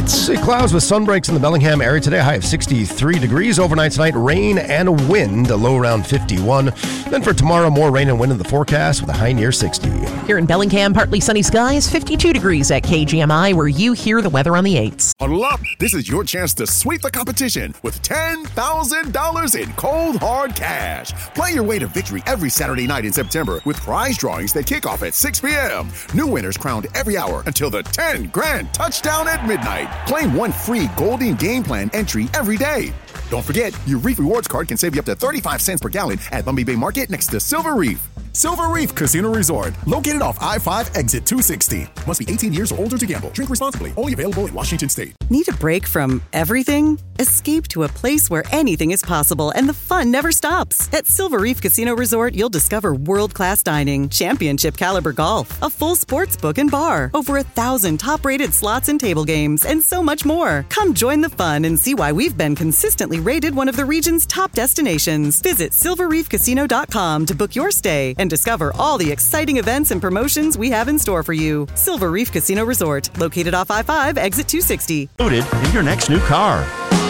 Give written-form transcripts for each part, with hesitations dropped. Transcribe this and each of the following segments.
Heights. See clouds with sun breaks in the Bellingham area today. High of 63 degrees. Overnight tonight, rain and wind. A low around 51. Then for tomorrow, more rain and wind in the forecast with a high near 60. Here in Bellingham, partly sunny skies, 52 degrees at KGMI, where you hear the weather on the 8s. Huddle up. This is your chance to sweep the competition with $10,000 in cold, hard cash. Play your way to victory every Saturday night in September with prize drawings that kick off at 6 p.m. New winners crowned every hour until the 10 grand touchdown at midnight. Claim one free Golding Game Plan entry every day. Don't forget, your Reef Rewards card can save you up to 35 cents per gallon at Lumby Bay Market next to Silver Reef. Silver Reef Casino Resort, located off I-5 exit 260. Must be 18 years or older to gamble. Drink responsibly. Only available in Washington State. Need a break from everything? Escape to a place where anything is possible and the fun never stops. At Silver Reef Casino Resort, you'll discover world-class dining, championship caliber golf, a full sports book and bar, over 1,000 top-rated slots and table games, and so much more. Come join the fun and see why we've been consistently rated one of the region's top destinations. Visit silverreefcasino.com to book your stay and discover all the exciting events and promotions we have in store for you. Silver Reef Casino Resort, located off I-5, exit 260. Included in your next new car.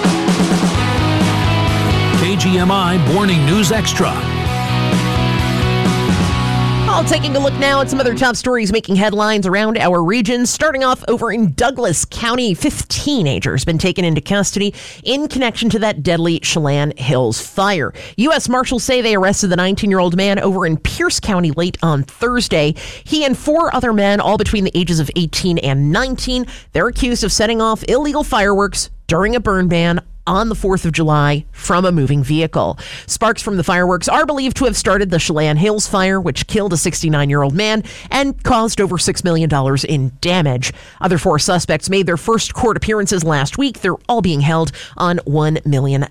KGMI Morning News Extra. Taking a look now at some other top stories making headlines around our region. Starting off over in Douglas County, 15 teenagers been taken into custody in connection to that deadly Chelan Hills fire. U.S. Marshals say they arrested the 19-year-old man over in Pierce County late on Thursday. He and 4 other men, all between the ages of 18 and 19, they're accused of setting off illegal fireworks during a burn ban on the 4th of July from a moving vehicle. Sparks from the fireworks are believed to have started the Chelan Hills fire, which killed a 69-year-old man and caused over $6 million in damage. Other 4 suspects made their first court appearances last week. They're all being held on $1 million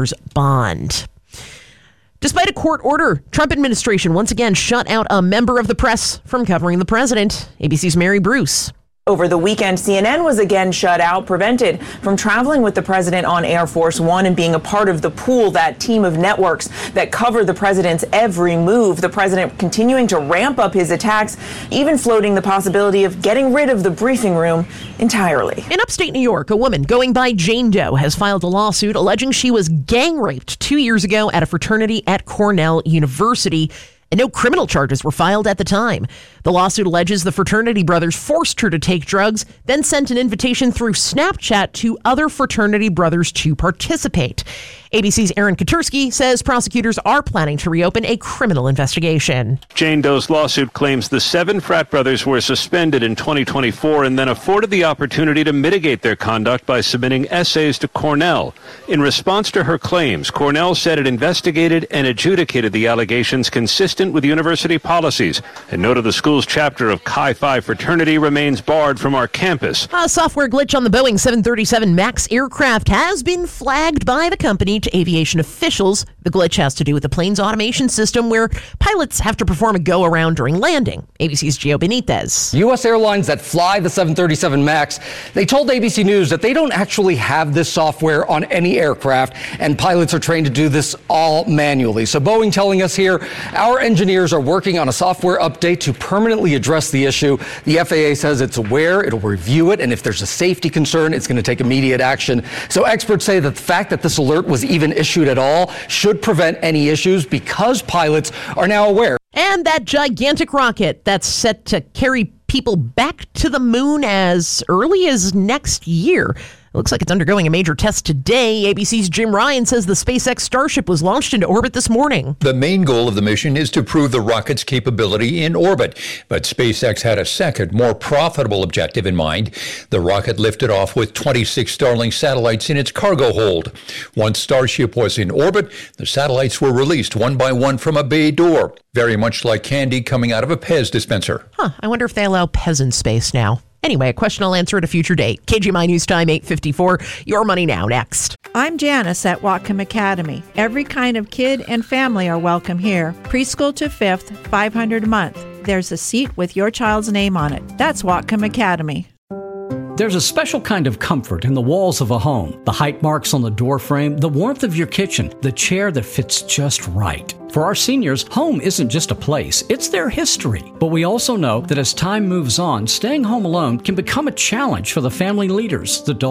bond. Despite a court order, Trump administration once again shut out a member of the press from covering the president. ABC's Mary Bruce. Over the weekend, CNN was again shut out, prevented from traveling with the president on Air Force One and being a part of the pool, that team of networks that cover the president's every move. The president continuing to ramp up his attacks, even floating the possibility of getting rid of the briefing room entirely. In upstate New York, a woman going by Jane Doe has filed a lawsuit alleging she was gang raped 2 years ago at a fraternity at Cornell University, and no criminal charges were filed at the time. The lawsuit alleges the fraternity brothers forced her to take drugs, then sent an invitation through Snapchat to other fraternity brothers to participate. ABC's Aaron Katursky says prosecutors are planning to reopen a criminal investigation. Jane Doe's lawsuit claims the 7 frat brothers were suspended in 2024 and then afforded the opportunity to mitigate their conduct by submitting essays to Cornell. In response to her claims, Cornell said it investigated and adjudicated the allegations consistent with university policies and noted the school's chapter of Chi Phi fraternity remains barred from our campus. A software glitch on the Boeing 737 MAX aircraft has been flagged by the company to aviation officials. The glitch has to do with the plane's automation system, where pilots have to perform a go-around during landing. ABC's Gio Benitez. U.S. airlines that fly the 737 MAX, they told ABC News that they don't actually have this software on any aircraft, and pilots are trained to do this all manually. So Boeing telling us here, our engineers are working on a software update to permanently address the issue. The FAA says it's aware, it'll review it, and if there's a safety concern, it's going to take immediate action. So experts say that the fact that this alert was even issued at all should prevent any issues because pilots are now aware. And that gigantic rocket that's set to carry people back to the moon as early as next year. It looks like it's undergoing a major test today. ABC's Jim Ryan says the SpaceX Starship was launched into orbit this morning. The main goal of the mission is to prove the rocket's capability in orbit. But SpaceX had a second, more profitable objective in mind. The rocket lifted off with 26 Starlink satellites in its cargo hold. Once Starship was in orbit, the satellites were released one by one from a bay door, very much like candy coming out of a Pez dispenser. I wonder if they allow Pez in space now. Anyway, a question I'll answer at a future date. KGMI News Time, 8:54. Your Money Now, next. I'm Janice at Whatcom Academy. Every kind of kid and family are welcome here. Preschool to 5th, $500 a month. There's a seat with your child's name on it. That's Whatcom Academy. There's a special kind of comfort in the walls of a home. The height marks on the door frame, the warmth of your kitchen, the chair that fits just right. For our seniors, home isn't just a place, it's their history. But we also know that as time moves on, staying home alone can become a challenge for the family leaders, the